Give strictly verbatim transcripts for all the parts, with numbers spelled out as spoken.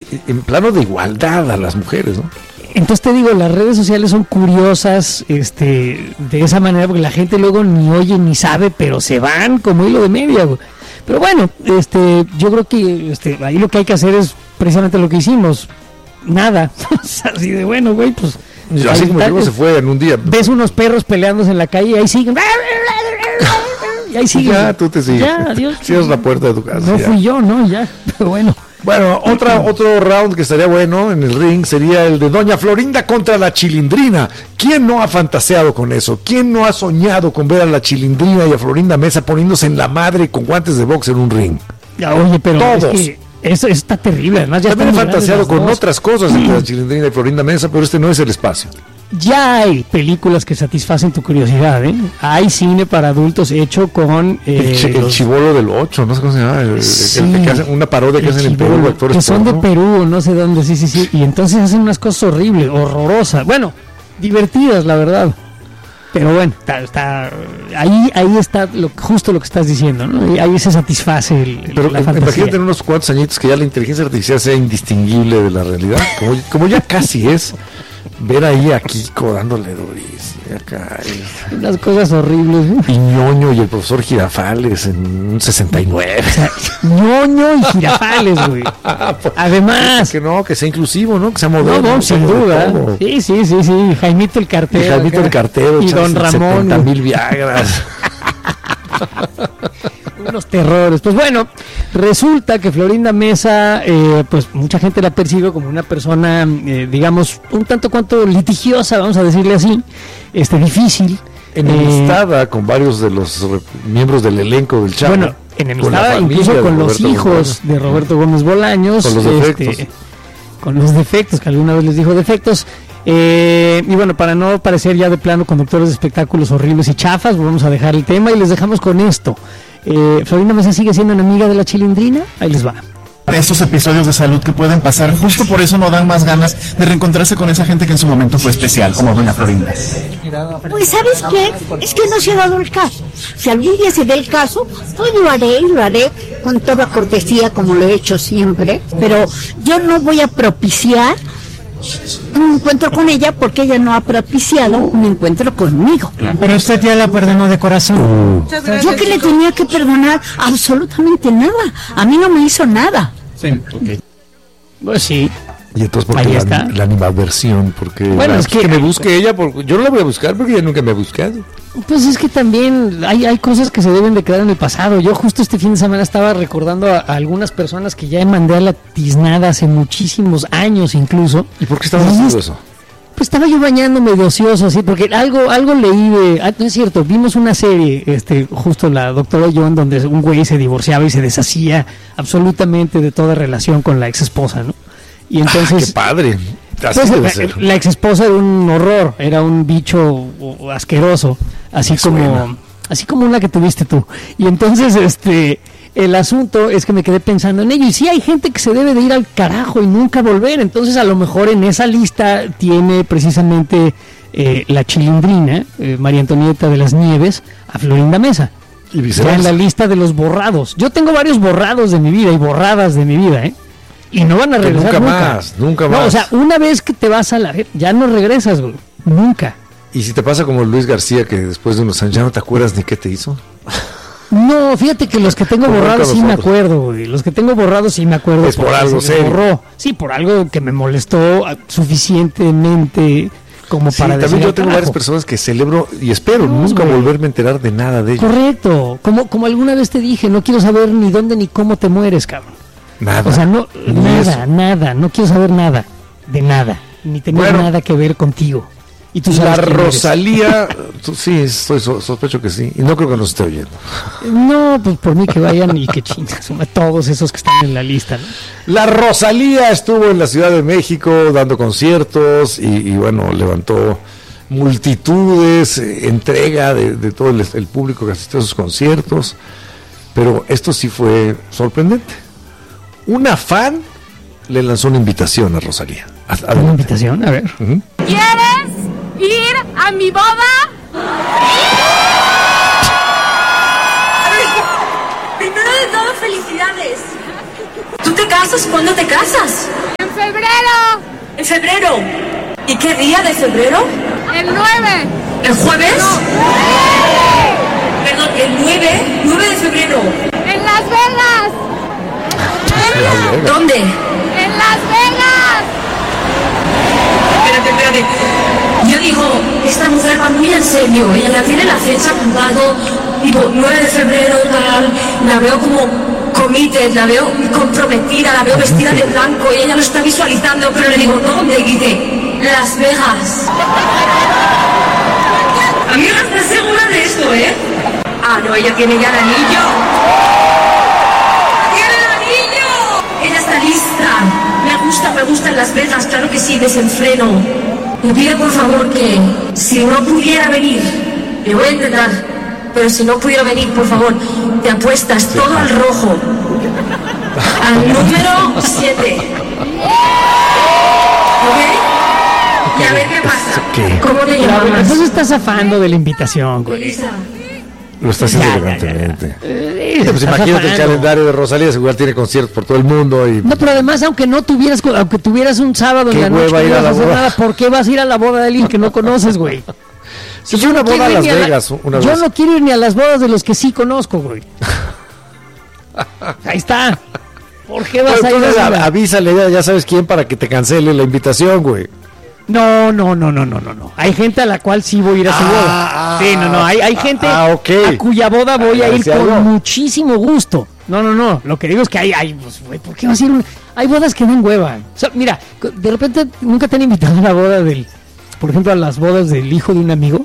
en plano de igualdad a las mujeres, ¿no? Entonces te digo, las redes sociales son curiosas este, de esa manera, porque la gente luego ni oye ni sabe, pero se van como hilo de media, güey. Pero bueno, este, yo creo que este, ahí lo que hay que hacer es precisamente lo que hicimos, nada. Así de bueno, güey, pues... Yo, así como digo, se fue en un día. Ves unos perros peleándose en la calle y ahí siguen. Y ahí siguen. Ya, tú te sigues. Ya, adiós. Cierras la puerta de tu casa. No ya. fui yo, no, ya. Pero bueno. Bueno, otra, otro round que estaría bueno en el ring sería el de Doña Florinda contra la Chilindrina. ¿Quién no ha fantaseado con eso? ¿Quién no ha soñado con ver a la Chilindrina y a Florinda Mesa poniéndose en la madre con guantes de box en un ring? Ya, oye, pero todos. Es que eso está terrible. Además, ya también he fantaseado con dos. otras cosas entre la Chilindrina y Florinda Mesa, pero este no es el espacio. Ya hay películas que satisfacen tu curiosidad, ¿eh? Hay cine para adultos hecho con... Eh, el, ch- el los... chibolo del ocho, no sé cómo se llama. El, sí, el, el que hace una parodia que hacen en Perú, actores que son porno. de Perú, no sé dónde, sí, sí, sí. Y entonces hacen unas cosas horribles, horrorosas. Bueno, divertidas, la verdad. Pero bueno, está, está ahí ahí está lo, justo lo que estás diciendo, ¿no? Y ahí se satisface el, el, Pero la fantasía. imagínate en unos cuantos añitos que ya la inteligencia artificial sea indistinguible de la realidad, como, como ya casi es. Ver ahí a Kiko dándole durísimo acá. Y, unas cosas horribles, ¿eh? y Ñoño y el profesor Girafales en un sesenta y nueve. O sea, Ñoño y Girafales, güey. Además. Que no, que sea inclusivo, ¿no? Que sea moderno. No, no, sin duda. Sí, sí, sí, sí. Jaimito el cartero. Y Jaimito acá. el cartero. Y Don Ramón. setenta mil Viagras. Unos terrores. Pues bueno, resulta que Florinda Mesa, eh, pues mucha gente la percibe como una persona, eh, digamos, un tanto cuanto litigiosa, vamos a decirle así, este difícil. Enemistada eh, con varios de los re- miembros del elenco del Chavo. Bueno, enemistada con incluso con los hijos Gómez. de Roberto Gómez Bolaños. Con los defectos. Este, con los defectos, que alguna vez les dijo defectos. Eh, y bueno, para no parecer ya de plano conductores de espectáculos horribles y chafas, vamos a dejar el tema y les dejamos con esto. Eh, Florinda Mesa sigue siendo enemiga de la Chilindrina. Ahí les va. Estos episodios de salud que pueden pasar, justo por eso no dan más ganas de reencontrarse con esa gente que en su momento fue especial, como doña Florinda. Pues ¿sabes qué? Es que no se ha dado el caso. Si algún día se dé el caso, pues lo haré y lo haré con toda cortesía como lo he hecho siempre, pero yo no voy a propiciar un encuentro con ella porque ella no ha propiciado un encuentro conmigo. Pero usted ya la perdonó de corazón. Yo que le tenía que perdonar absolutamente nada. A mí no me hizo nada. Sí, okay. Pues sí. Y entonces, ¿por qué la, la animadversión? Porque bueno, la, es que, que me busque ella, porque yo no la voy a buscar porque ella nunca me ha buscado. Pues es que también hay, hay cosas que se deben de quedar en el pasado. Yo justo este fin de semana estaba recordando a, a algunas personas que ya mandé a la tiznada hace muchísimos años incluso. ¿Y por qué estabas haciendo eso? Pues estaba yo bañándome de ocioso, así, porque algo algo leí de... Ah, no es cierto, vimos una serie, este justo la doctora John, donde un güey se divorciaba y se deshacía absolutamente de toda relación con la ex esposa, ¿no? Y entonces... Ah, ¡qué padre! Así pues, debe la, ser. la ex esposa era un horror, era un bicho asqueroso, así Me como suena. así como una que tuviste tú. Y entonces este el asunto es que me quedé pensando en ello, y sí hay gente que se debe de ir al carajo y nunca volver. Entonces a lo mejor en esa lista tiene precisamente eh, la Chilindrina, eh, María Antonieta de las Nieves, a Florinda Mesa. Y viceversa. En la lista de los borrados. Yo tengo varios borrados de mi vida y borradas de mi vida, ¿eh? Y no van a regresar nunca, nunca más, nunca más. No, o sea, una vez que te vas a la... ya no regresas, güey. Nunca. ¿Y si te pasa como Luis García, que después de unos años ya no te acuerdas ni qué te hizo? No, fíjate que los que tengo borrados sí me acuerdo, güey. Los que tengo borrados sí me acuerdo. Es por algo serio. Borró. Sí, por algo que me molestó suficientemente como sí, para también decir, yo tengo varias personas que celebro y espero no, nunca güey. volverme a enterar de nada de ellos. Correcto. Como, como alguna vez te dije, no quiero saber ni dónde ni cómo te mueres, cabrón. Nada. O sea, no, nada, eso. nada, no quiero saber nada, de nada, ni tener bueno, nada que ver contigo. Y tú sabes la Rosalía, tú, sí, estoy so, sospecho que sí, y no creo que nos esté oyendo. No, pues por mí que vayan y que chingas, todos esos que están en la lista, ¿no? La Rosalía estuvo en la Ciudad de México dando conciertos y, y bueno, levantó multitudes, eh, entrega de, de todo el, el público que asistió a sus conciertos, pero esto sí fue sorprendente. Una fan le lanzó una invitación a Rosalía. Adelante. ¿Una invitación? A ver. Uh-huh. ¿Quieres ir a mi boda? Primero de todo, felicidades. ¿Tú te casas? ¿Cuándo te casas? febrero. ¿En febrero? ¿Y qué día de febrero? El nueve. ¿El jueves? Perdón, el nueve, nueve de febrero. En Las Vegas. ¿Dónde? En Las Vegas. Espérate, espérate. Yo digo, esta mujer va muy en serio. Ella la tiene la fecha apuntado. Digo, nueve de febrero, tal. La veo como committed, la veo comprometida, la veo vestida de blanco y ella lo está visualizando, pero le digo, ¿dónde? Y dice, Las Vegas. Amiga, ¿estás segura de esto, eh? Ah, no, ella tiene ya el anillo. ¡Tiene el anillo! Ella está lista. Me gusta, me gusta en Las Vegas, claro que sí, desenfreno. Le pido por favor que, si no pudiera venir, le voy a intentar. Pero si no pudiera venir, por favor, te apuestas todo al rojo. Al número siete. ¿Ok? Y a ver qué pasa. ¿Qué? ¿Cómo le llamas? Entonces estás zafando de la invitación, güey. Elisa. Lo está haciendo Ya, ya, elegantemente. Eh, Sí, pues estás imagínate el zafando. calendario de Rosalía, igual tiene conciertos por todo el mundo y No, pero además, aunque no tuvieras, aunque tuvieras un sábado en Qué la noche, hueva que ir no a ibas la a hacer boda. nada, ¿por qué vas a ir a la boda de alguien que no conoces, güey? Si fue una no boda a quiero Las ir ni a la- Vegas una Yo vez. no quiero ir ni a las bodas de los que sí conozco, güey. Ahí está. ¿Por qué vas Pero a ir entonces a a- la- avísale ya, ya sabes quién para que te cancele la invitación, güey. No, no, no, no, no, no, no. Hay gente a la cual sí voy a ir a su Ah, boda. ah, Sí, no, no. Hay, hay gente ah, ok. a cuya boda voy Ah, a ir decía con yo. muchísimo gusto. No, no, no. Lo que digo es que hay, hay, pues, güey, ¿por qué vas a ir a una- Hay bodas que dan hueva. O sea, mira, de repente nunca te han invitado a la boda del, por ejemplo, a las bodas del hijo de un amigo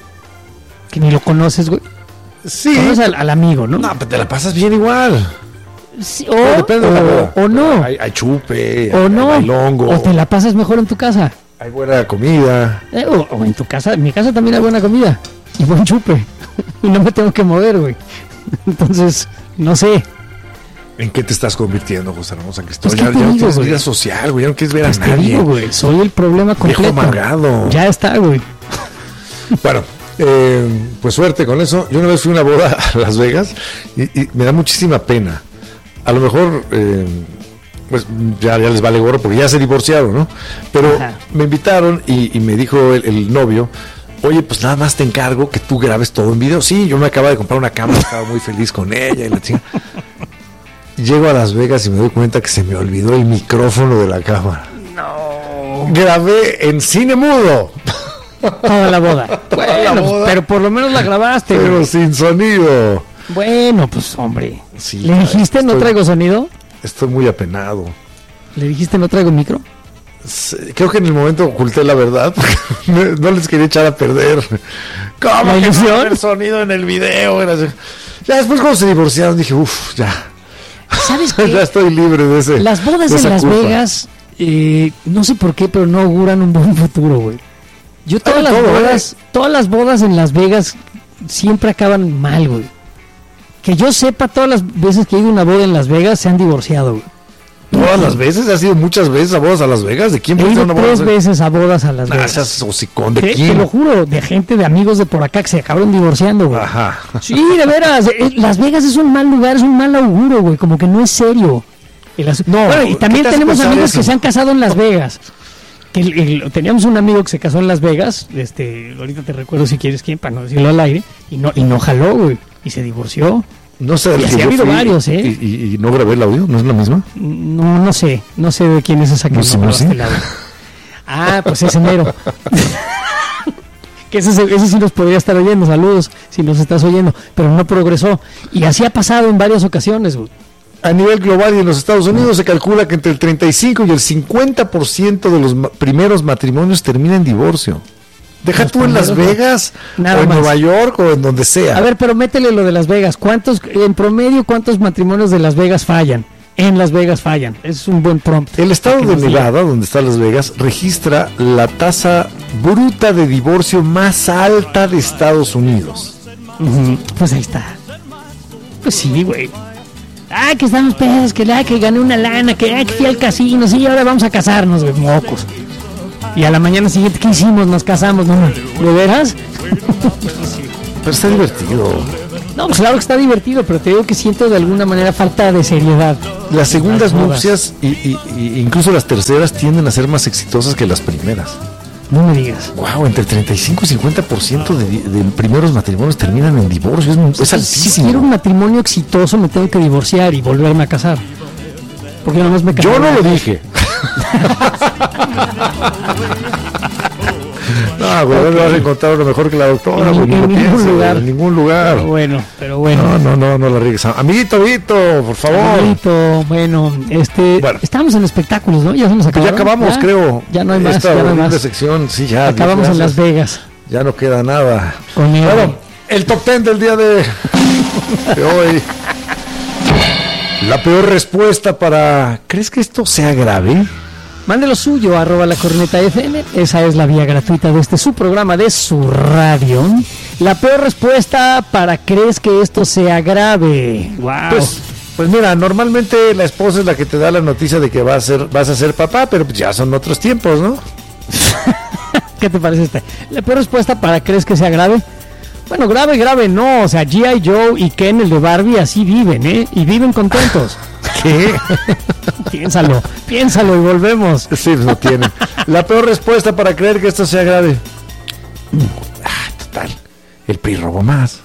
que ni lo conoces, güey. Sí. Conoces al, al amigo, ¿no? No, pero te la pasas bien igual. Sí, Pero o, depende de la boda. o, o no. Hay, hay chupe, O hay no. bailongo, O te la pasas mejor en tu casa. hay buena comida. Eh, o, o en tu casa, en mi casa también hay buena comida y buen chupe y no me tengo que mover, güey. Entonces, no sé. ¿En qué te estás convirtiendo, José Ramón San Cristóbal? Pues, ya, ¿qué te ya no digo, tienes güey? vida social, güey. Ya no quieres ver a Pues te nadie. digo, güey, soy el problema Viejo completo. amargado. Ya está, güey. Bueno, eh, pues suerte con eso. Yo una vez fui a una boda a Las Vegas y, y me da muchísima pena. A lo mejor, eh, pues ya, ya les vale gorro porque ya se divorciaron, ¿no? Pero Ajá. me invitaron y, y me dijo el, el novio, oye, pues nada más te encargo que tú grabes todo en video. Sí, yo me acababa de comprar una cámara, estaba muy feliz con ella y la chica. Llego a Las Vegas y me doy cuenta que se me olvidó el micrófono de la cámara. No. Grabé en cine mudo. Toda la boda. Toda la Bueno, boda. pero por lo menos la grabaste, Pero güey. sin sonido. Bueno, pues hombre. Sí, ¿Le dijiste no estoy- traigo sonido? Estoy muy apenado. ¿Le dijiste no traigo micro? Sí, creo que en el momento oculté la verdad. No no les quería echar a perder. ¿Cómo ¿La que ilusión? no va a haber sonido en el video? Era así. Ya después cuando se divorciaron dije, uff, ya. ¿Sabes Ya qué? estoy libre de ese. Las bodas de en esa Las culpa. Vegas, eh, no sé por qué, pero no auguran un buen futuro, güey. Yo todas Hay de las todo, bodas, todas las bodas en Las Vegas siempre acaban mal, güey. Que yo sepa, todas las veces que he ido a una boda en Las Vegas se han divorciado, güey. Todas las veces, has ido muchas veces a bodas a Las Vegas. ¿De quién He fue ido una boda? tres veces a bodas a Las Nah, Vegas. seas hocicón, ¿de Te, te quién? lo juro, de gente, de amigos de por acá que se acabaron divorciando, güey. Ajá. Sí, de veras. eh, Las Vegas es un mal lugar, es un mal auguro, güey. Como que no es serio. El asu- No, Bueno, y ¿qué también te hace tenemos pensar amigos eso? que se han casado en Las Vegas. Que el- el- teníamos un amigo que se casó en Las Vegas. Este, ahorita te recuerdo si quieres quién, para no decirlo al aire. Y no, y no jaló, güey. Y se divorció. No sé, del Y que así ha yo habido fui varios, ¿eh? Y, y- y no grabé el audio, ¿no es la misma? No, no sé. No sé de quién es esa que Musi, no Musi. grabaste el audio. Ah, pues ese mero. Que ese, ese sí nos podría estar oyendo. Saludos si nos estás oyendo. Pero no progresó. Y así ha pasado en varias ocasiones, güey. A nivel global y en los Estados Unidos se calcula que entre el treinta y cinco y el cincuenta por ciento de los ma- primeros matrimonios terminan en divorcio. Deja Los tú en Las primeros, Vegas, nada o en más. Nueva York, o en donde sea. A ver, pero métele lo de Las Vegas. ¿Cuántos, en promedio, cuántos matrimonios de Las Vegas fallan? En Las Vegas fallan. Es un buen prompt. El estado Para que de nos diga. Nevada, donde está Las Vegas, registra la tasa bruta de divorcio más alta de Estados Unidos. Ujú, pues ahí está. Pues sí, güey. Ah, que estamos pedos, que, ah, que gané una lana, que, ah, que fui al casino, sí, ahora vamos a casarnos, güey, mocos. Y a la mañana siguiente, ¿qué hicimos? Nos casamos, ¿no? ¿De veras? Pero está divertido. No, pues claro que está divertido, pero te digo que siento de alguna manera falta de seriedad. Las segundas nupcias y, y, y incluso las terceras tienden a ser más exitosas que las primeras. No me digas. Wow, entre treinta y cinco y cincuenta por ciento de, de primeros matrimonios terminan en divorcio. Es, es altísimo. Si quiero un matrimonio exitoso, me tengo que divorciar y volverme a casar. Porque nada más me casé. Yo no lo dije. No, güey, okay. No vas a encontrar uno mejor que la doctora. En, güey, en, no ningún pienses, lugar. En ningún lugar. Pero bueno, pero bueno. No, no, no, no la riegues. Amiguito, Vito, por favor. Amiguito, bueno, este, bueno. Estábamos en espectáculos, ¿no? Ya se nos acabó. Ya acabamos, ¿Ya? creo. Ya no hay más, Esta ya no hay más. sección, sí, ya. Acabamos en Las Vegas. Ya no queda nada. Con él. Bueno, el top ten del día de, de hoy. La peor respuesta para... ¿Crees que esto sea grave? Mande lo suyo, arroba la corneta F M. Esa es la vía gratuita de este su programa de su radio. La peor respuesta para ¿crees que esto sea grave? Wow. Pues, pues mira, normalmente la esposa es la que te da la noticia de que vas a ser, vas a ser papá, pero pues ya son otros tiempos, ¿no? ¿Qué te parece este? La peor respuesta para ¿crees que sea grave? Bueno, grave, grave no. O sea, G I. Joe y Ken, el de Barbie, así viven, ¿eh? Y viven contentos. ¿Qué? Piénsalo, piénsalo y volvemos. Sí, no tienen. La peor respuesta para creer que esto sea grave. Ah, total. El P R I robó más.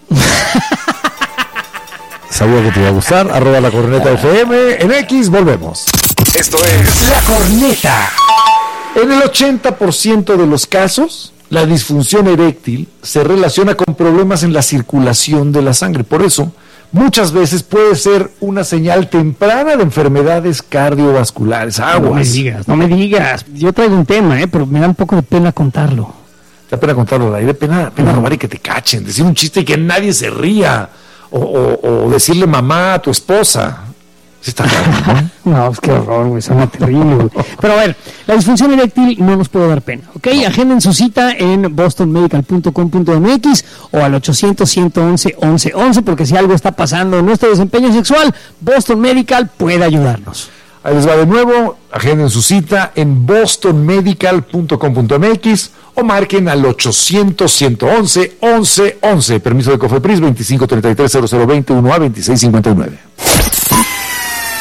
Sabía que te iba a gustar. Arroba la corneta F M. En X, volvemos. Esto es La Corneta. En el ochenta por ciento de los casos, la disfunción eréctil se relaciona con problemas en la circulación de la sangre. Por eso, muchas veces puede ser una señal temprana de enfermedades cardiovasculares. Aguas. No me digas, no me digas. Yo traigo un tema, ¿eh? Pero me da un poco de pena contarlo. Te da pena contarlo al aire, pena, pena no. robar y que te cachen, decir un chiste y que nadie se ría, o, o, o decirle mamá a tu esposa. Sí está claro, ¿no? No, es que horror, güey, suena terrible, güey. Pero a ver, la disfunción eréctil no nos puede dar pena, ¿ok? No. Agenden su cita en boston medical punto com punto m x o al ochocientos, ciento once, once once, porque si algo está pasando en nuestro desempeño sexual, Boston Medical puede ayudarnos. Ahí les va de nuevo, agenden su cita en boston medical punto com punto m x o marquen al ochocientos, ciento once, once once. Permiso de Cofepris veinticinco treinta y tres cero cero veinte uno a veintiséis cincuenta y nueve.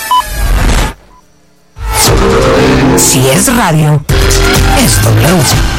Si es radio, es W.